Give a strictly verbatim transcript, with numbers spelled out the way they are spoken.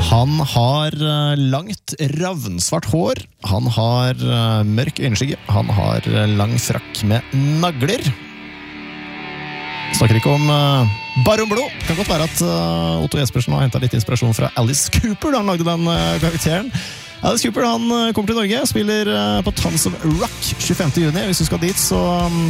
Han har langt, ravnsvart hår. Han har mørk øyenskygge. Han har lang frakk med nagler. Snakker ikke om bare om blod. Det kan godt være at Otto Jespersen har hentet litt inspirasjon fra Alice Cooper da han lagde den karakteren. Alice Cooper han kommer til Norge, spiller på Tons of Rock tjuefemte juni. Hvis du skal dit, så